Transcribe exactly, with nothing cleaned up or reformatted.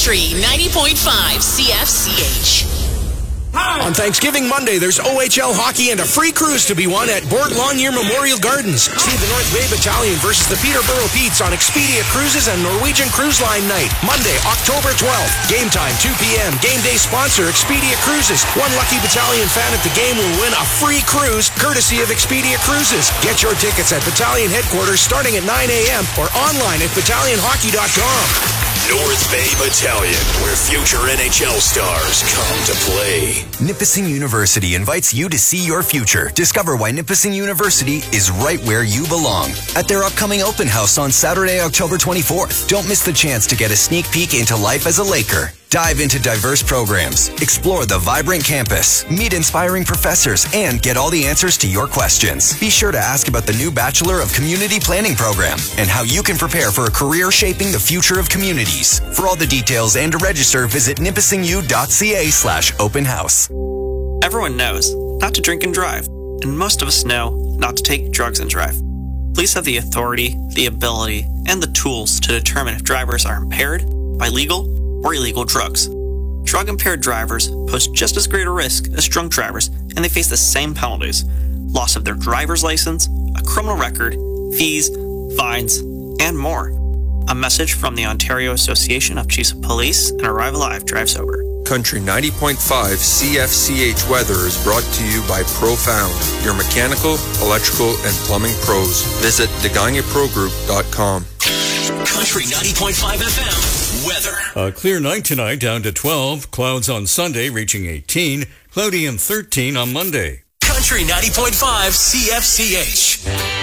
Country ninety point five C F C H. On Thanksgiving Monday, there's O H L hockey and a free cruise to be won at Bort Longyear Memorial Gardens. See the North Bay Battalion versus the Peterborough Petes on Expedia Cruises and Norwegian Cruise Line night. Monday, October twelfth. Game time, two p.m. Game day sponsor, Expedia Cruises. One lucky battalion fan at the game will win a free cruise courtesy of Expedia Cruises. Get your tickets at battalion headquarters starting at nine a.m. or online at battalion hockey dot com. North Bay Battalion, where future N H L stars come to play. Nipissing University invites you to see your future. Discover why Nipissing University is right where you belong at their upcoming open house on Saturday, October twenty-fourth. Don't miss the chance to get a sneak peek into life as a Laker. Dive into diverse programs, explore the vibrant campus, meet inspiring professors, and get all the answers to your questions. Be sure to ask about the new Bachelor of Community Planning program and how you can prepare for a career shaping the future of communities. For all the details and to register, visit nipissing.ca slash open house. Everyone knows not to drink and drive, and most of us know not to take drugs and drive. Police have the authority, the ability, and the tools to determine if drivers are impaired by legal or illegal drugs. Drug-impaired drivers pose just as great a risk as drunk drivers, and they face the same penalties: loss of their driver's license, a criminal record, fees, fines, and more. A message from the Ontario Association of Chiefs of Police and Arrive Alive Drive Sober. Country ninety point five C F C H weather is brought to you by Profound, your mechanical, electrical, and plumbing pros. Visit degania pro group dot com. Country ninety point five F M weather. A clear night tonight, down to twelve. Clouds on Sunday, reaching eighteen. Cloudy and thirteen on Monday. Country ninety point five C F C H.